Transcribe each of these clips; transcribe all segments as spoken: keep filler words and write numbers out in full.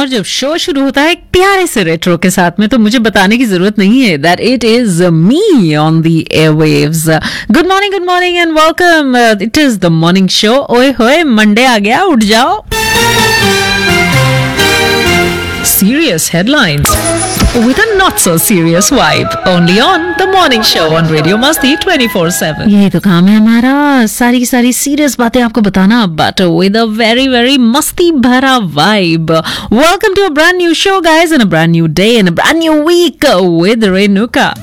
और जब शो शुरू होता है एक प्यारे से रेट्रो के साथ में, तो मुझे बताने की जरूरत नहीं है that it is me on the airwaves. Good morning, good morning and welcome. It is the morning show. ओए होए, मंडे आ गया, उठ जाओ। Serious headlines with a not so serious vibe, only on the morning show on Radio Masti twenty-four seven. यही तो काम है हमारा, सारी की सारी सीरियस बातें आपको बताना, but with a very very मस्ती भरा vibe. Welcome to a brand new show guys, and a brand new day and a brand new week with Renuka.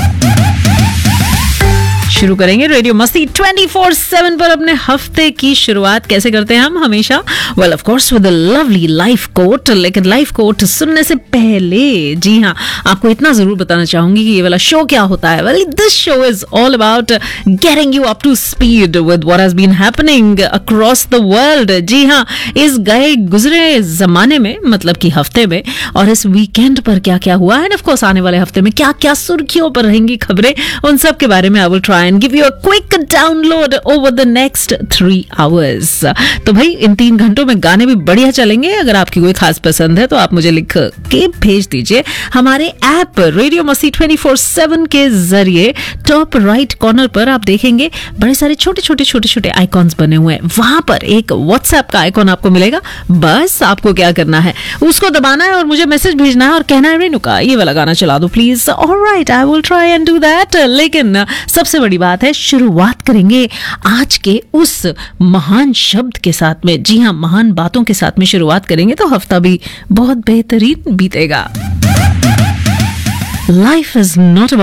शुरू करेंगे रेडियो मस्ती ट्वेंटी फोर सेवन पर अपने हफ्ते की शुरुआत। कैसे करते हैं हम हमेशा? Well of course with a lovely life coat. लेकिन लाइफ कोट सुनने से पहले जी हाँ, आपको इतना जरूर बताना चाहूंगी कि ये वाला शो क्या होता है। Well this show is all about getting you up to speed with what has been happening across the world. जी हाँ, इस गए गुजरे जमाने में, मतलब कि हफ्ते में, और इस वीकेंड पर क्या क्या हुआ है, ऑफ कोर्स आने वाले हफ्ते में क्या क्या सुर्खियों पर रहेंगी खबरें, उन सब के बारे में I will try and give you a quick download over the next three hours. तो भाई इन तीन घंटों में गाने भी बढ़िया चलेंगे। अगर आपकी कोई खास पसंद है तो आप मुझे लिख के भेज दीजिए हमारे ऐप रेडियो मस्ती ट्वेंटी फोर सेवन के जरिए। टॉप राइट कॉर्नर पर आप देखेंगे बड़े सारे छोटे छोटे छोटे छोटे आइकॉन्स बने हुए हैं। वहां पर एक व्हाट्सएप का आइकॉन आपको मिलेगा। बस आपको क्या करना है, उसको दबाना है और मुझे मैसेज भेजना है और कहना है रेनुका ये वाला गाना चला दो please. Alright, I will try and do that. लेकिन सबसे बड़ी बात है, शुरुआत करेंगे आज के उस महान शब्द के साथ में। जी हाँ, महान बातों के साथ में शुरुआत करेंगे तो हफ्ता भी बहुत बेहतरीन बीतेगा। Life is not